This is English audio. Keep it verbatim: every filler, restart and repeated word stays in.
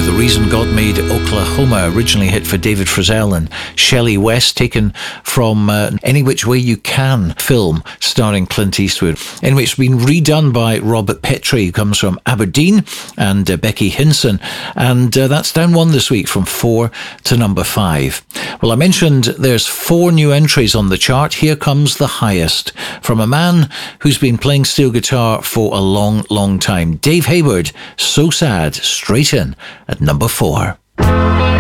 The Reason God Made Oklahoma, originally hit for David Frizzell and Shelley West, taken from uh, Any Which Way You Can film starring Clint Eastwood. Anyway, it's been redone by Robert Petrie, who comes from Aberdeen, and uh, Becky Hinson, and uh, that's down one this week from four to number five. Well, I mentioned there's four new entries on the chart. Here comes the highest, from a man who's been playing steel guitar for a long, long time. Dave Hayward, So Sad, straight in at number four.